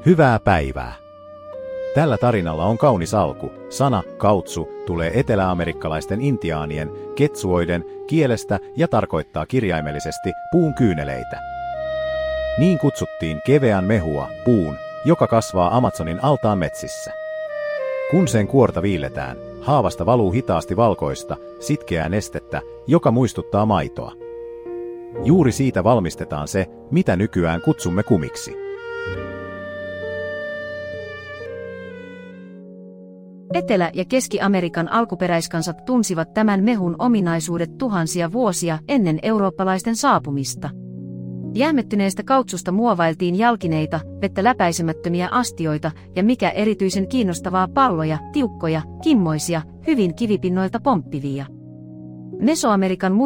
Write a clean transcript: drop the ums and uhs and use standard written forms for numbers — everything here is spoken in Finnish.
Hyvää päivää! Tällä tarinalla on kaunis alku. Sana kautsu tulee eteläamerikkalaisten intiaanien, ketsuoiden kielestä ja tarkoittaa kirjaimellisesti puun kyyneleitä. Niin kutsuttiin keveän mehua, puun, joka kasvaa Amazonin altaan metsissä. Kun sen kuorta viilletään, haavasta valuu hitaasti valkoista, sitkeää nestettä, joka muistuttaa maitoa. Juuri siitä valmistetaan se, mitä nykyään kutsumme kumiksi. Etelä- ja Keski-Amerikan alkuperäiskansat tunsivat tämän mehun ominaisuudet tuhansia vuosia ennen eurooppalaisten saapumista. Jäämettyneestä kautsusta muovailtiin jalkineita, vettä läpäisemättömiä astioita ja mikä erityisen kiinnostavaa palloja, tiukkoja, kimmoisia, hyvin kivipinnoilta pomppivia. Mesoamerikan